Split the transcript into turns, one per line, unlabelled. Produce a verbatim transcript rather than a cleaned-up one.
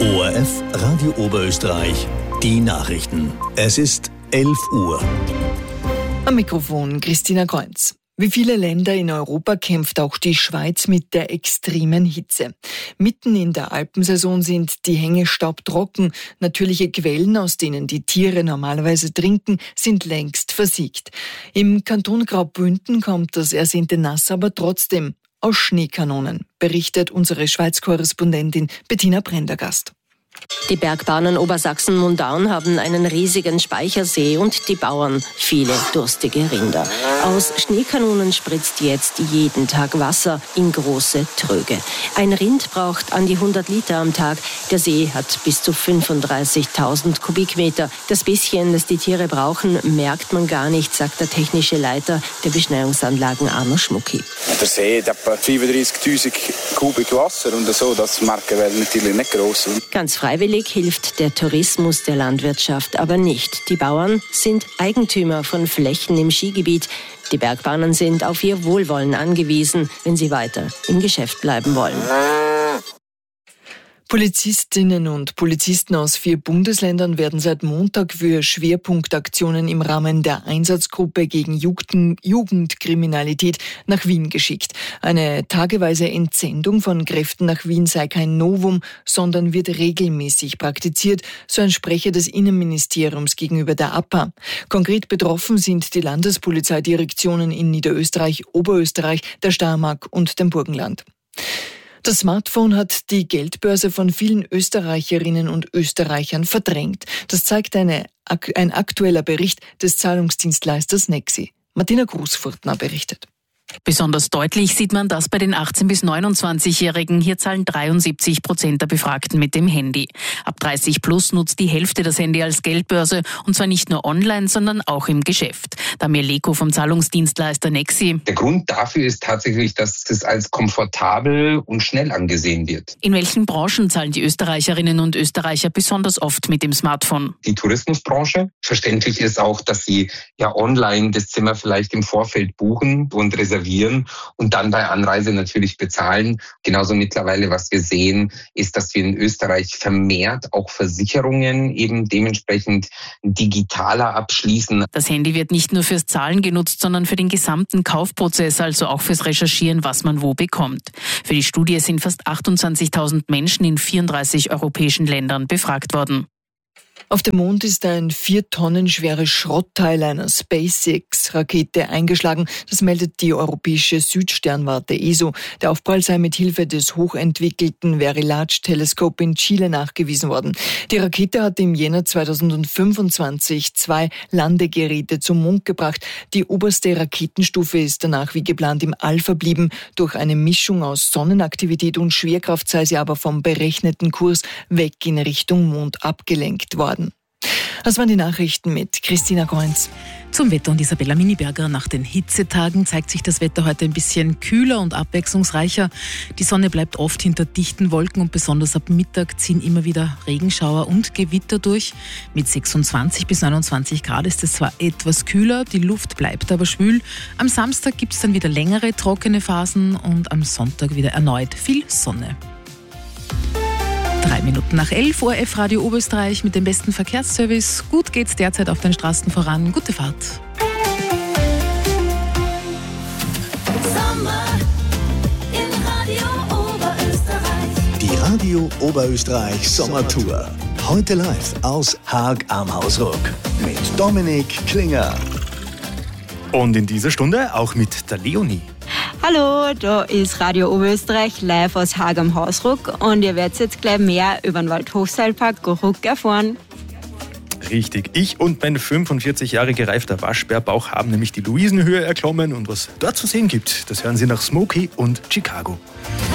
O R F Radio Oberösterreich, die Nachrichten. Es ist elf Uhr.
Am Mikrofon Christina Kreuz. Wie viele Länder in Europa kämpft auch die Schweiz mit der extremen Hitze. Mitten in der Alpensaison sind die Hänge staubtrocken. Natürliche Quellen, aus denen die Tiere normalerweise trinken, sind längst versiegt. Im Kanton Graubünden kommt das ersehnte Nass aber trotzdem aus Schneekanonen, berichtet unsere Schweiz-Korrespondentin Bettina Prendergast.
Die Bergbahnen Obersachsen-Mundaun haben einen riesigen Speichersee und die Bauern viele durstige Rinder. Aus Schneekanonen spritzt jetzt jeden Tag Wasser in große Tröge. Ein Rind braucht an die hundert Liter am Tag. Der See hat bis zu fünfunddreißigtausend Kubikmeter. Das bisschen, das die Tiere brauchen, merkt man gar nicht, sagt der technische Leiter der Beschneiungsanlagen Arno Schmucki.
Der See hat etwa fünfunddreißigtausend Kubik Wasser und so, das merken wir natürlich nicht gross.
Ganz freiwillig hilft der Tourismus der Landwirtschaft aber nicht. Die Bauern sind Eigentümer von Flächen im Skigebiet. Die Bergbahnen sind auf ihr Wohlwollen angewiesen, wenn sie weiter im Geschäft bleiben wollen.
Polizistinnen und Polizisten aus vier Bundesländern werden seit Montag für Schwerpunktaktionen im Rahmen der Einsatzgruppe gegen Jugendkriminalität nach Wien geschickt. Eine tageweise Entsendung von Kräften nach Wien sei kein Novum, sondern wird regelmäßig praktiziert, so ein Sprecher des Innenministeriums gegenüber der A P A. Konkret betroffen sind die Landespolizeidirektionen in Niederösterreich, Oberösterreich, der Steiermark und dem Burgenland. Das Smartphone hat die Geldbörse von vielen Österreicherinnen und Österreichern verdrängt. Das zeigt eine, ein aktueller Bericht des Zahlungsdienstleisters Nexi. Martina Großfurtner berichtet.
Besonders deutlich sieht man das bei den achtzehn- bis neunundzwanzigjährigen. Hier zahlen dreiundsiebzig Prozent der Befragten mit dem Handy. Ab dreißig plus nutzt die Hälfte das Handy als Geldbörse, und zwar nicht nur online, sondern auch im Geschäft. Damir Leko vom Zahlungsdienstleister Nexi.
Der Grund dafür ist tatsächlich, dass es als komfortabel und schnell angesehen wird.
In welchen Branchen zahlen die Österreicherinnen und Österreicher besonders oft mit dem Smartphone?
Die Tourismusbranche. Verständlich ist auch, dass sie ja online das Zimmer vielleicht im Vorfeld buchen und reservieren und dann bei Anreise natürlich bezahlen. Genauso mittlerweile, was wir sehen, ist, dass wir in Österreich vermehrt auch Versicherungen eben dementsprechend digitaler abschließen.
Das Handy wird nicht nur fürs Zahlen genutzt, sondern für den gesamten Kaufprozess, also auch fürs Recherchieren, was man wo bekommt. Für die Studie sind fast achtundzwanzigtausend Menschen in vierunddreißig europäischen Ländern befragt worden.
Auf dem Mond ist ein vier Tonnen schweres Schrottteil einer SpaceX-Rakete eingeschlagen. Das meldet die europäische Südsternwarte E S O. Der Aufprall sei mit Hilfe des hochentwickelten Very Large Telescope in Chile nachgewiesen worden. Die Rakete hat im Jänner zweitausendfünfundzwanzig zwei Landegeräte zum Mond gebracht. Die oberste Raketenstufe ist danach wie geplant im All verblieben. Durch eine Mischung aus Sonnenaktivität und Schwerkraft sei sie aber vom berechneten Kurs weg in Richtung Mond abgelenkt worden. Das waren die Nachrichten mit Christina Kreuz.
Zum Wetter und Isabella Miniberger. Nach den Hitzetagen zeigt sich das Wetter heute ein bisschen kühler und abwechslungsreicher. Die Sonne bleibt oft hinter dichten Wolken und besonders ab Mittag ziehen immer wieder Regenschauer und Gewitter durch. Mit sechsundzwanzig bis neunundzwanzig Grad ist es zwar etwas kühler, die Luft bleibt aber schwül. Am Samstag gibt es dann wieder längere trockene Phasen und am Sonntag wieder erneut viel Sonne. Drei Minuten nach elf, O R F Radio Oberösterreich mit dem besten Verkehrsservice. Gut geht's derzeit auf den Straßen voran. Gute Fahrt.
Sommer in Radio Oberösterreich. Die Radio Oberösterreich Sommertour. Heute live aus Haag am Hausruck mit Dominik Klinger.
Und in dieser Stunde auch mit der Leonie.
Hallo, da ist Radio Oberösterreich live aus Haag am Hausruck und ihr werdet jetzt gleich mehr über den Waldhochseilpark Ruck erfahren.
Richtig, ich und mein fünfundvierzig Jahre gereifter Waschbärbauch haben nämlich die Luisenhöhe erklommen und was dort zu sehen gibt, das hören Sie nach Smokey und Chicago.